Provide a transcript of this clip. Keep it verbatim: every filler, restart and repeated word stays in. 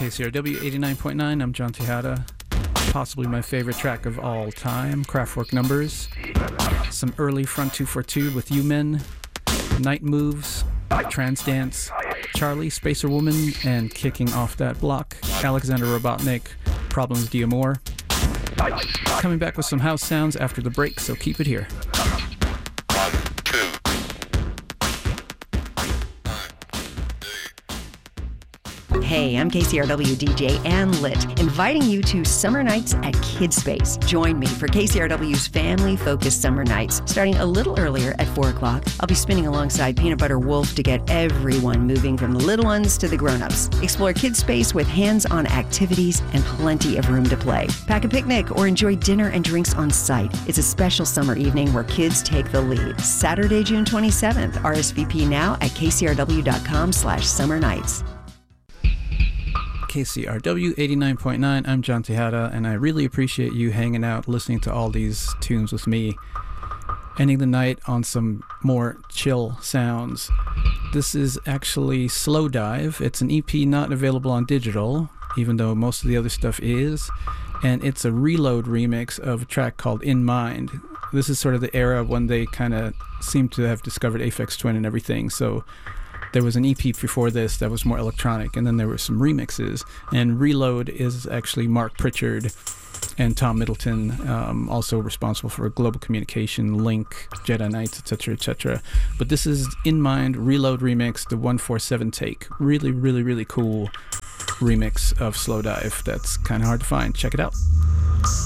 K C R W eighty-nine point nine. I'm John Tejada. Possibly my favorite track of all time, Kraftwerk Numbers. Some early Front two forty-two with U-Men, Night Moves, Trans Dance, Charlie, Spacer Woman, and kicking off that block, Alexander Robotnik, Problems d'Amour. Coming back with some house sounds after the break, so keep it here. Hey, I'm K C R W D J Ann Litt, inviting you to Summer Nights at KidSpace. Join me for K C R W's family-focused summer nights. Starting a little earlier at four o'clock, I'll be spinning alongside Peanut Butter Wolf to get everyone moving from the little ones to the grown-ups. Explore KidSpace with hands-on activities and plenty of room to play. Pack a picnic or enjoy dinner and drinks on site. It's a special summer evening where kids take the lead. Saturday, June twenty-seventh. R S V P now at kcrw.com slash summer nights. K C R W eighty-nine point nine. I'm John Tejada, and I really appreciate you hanging out, listening to all these tunes with me. Ending the night on some more chill sounds. This is actually Slow Dive. It's an E P not available on digital, even though most of the other stuff is. And it's a Reload remix of a track called In Mind. This is sort of the era when they kind of seem to have discovered Aphex Twin and everything, so there was an E P before this that was more electronic, and then there were some remixes. And Reload is actually Mark Pritchard and Tom Middleton, um, also responsible for Global Communication, Link, Jedi Knights, et cetera, et cetera. But this is In Mind Reload remix, the one forty-seven take. Really, really, really cool remix of Slow Dive. That's kind of hard to find. Check it out.